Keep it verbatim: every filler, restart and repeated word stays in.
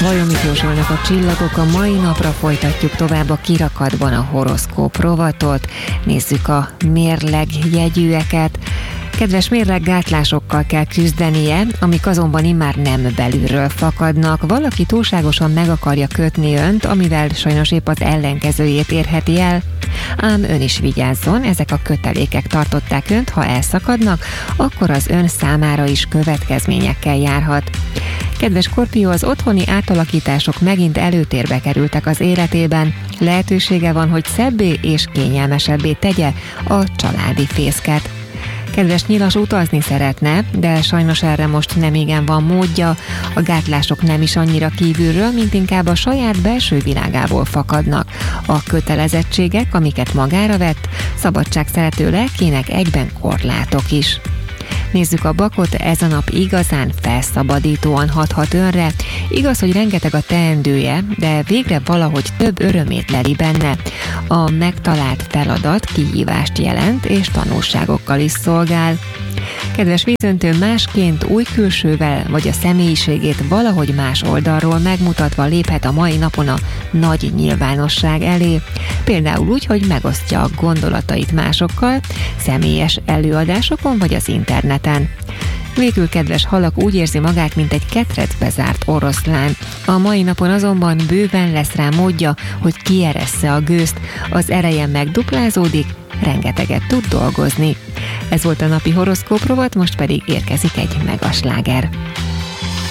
Vajon mit jósolnak a csillagok? A mai napra folytatjuk tovább a kirakatban a horoszkóp rovatot. Nézzük a mérleg jegyűeket. Kedves mérleg, gátlásokkal kell küzdenie, amik azonban immár nem belülről fakadnak. Valaki túlságosan meg akarja kötni önt, amivel sajnos épp az ellenkezőjét érheti el. Ám ön is vigyázzon, ezek a kötelékek tartották önt, ha elszakadnak, akkor az ön számára is következményekkel járhat. Kedves Skorpió, az otthoni átalakítások megint előtérbe kerültek az életében. Lehetősége van, hogy szebbé és kényelmesebbé tegye a családi fészket. Kedves Nyilas, utazni szeretne, de sajnos erre most nem igen van módja. A gátlások nem is annyira kívülről, mint inkább a saját belső világából fakadnak. A kötelezettségek, amiket magára vett, szabadságszerető lelkének egyben korlátok is. Nézzük a Bakot, ez a nap igazán felszabadítóan hathat önre. Igaz, hogy rengeteg a teendője, de végre valahogy több örömét leli benne. A megtalált feladat kihívást jelent, és tanulságokkal is szolgál. Kedves Vízöntő, másként új külsővel vagy a személyiségét valahogy más oldalról megmutatva léphet a mai napon a nagy nyilvánosság elé. Például úgy, hogy megosztja a gondolatait másokkal, személyes előadásokon vagy az interneten. Végül, kedves halak, úgy érzi magát, mint egy ketrecbe zárt oroszlán. A mai napon azonban bőven lesz rá módja, hogy kieressze a gőzt, az ereje megduplázódik, rengeteget tud dolgozni. Ez volt a napi horoszkóp rovat, most pedig érkezik egy megasláger.